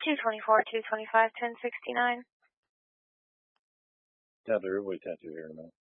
224, 225, 1069. Tattoo, tattoo here in a minute.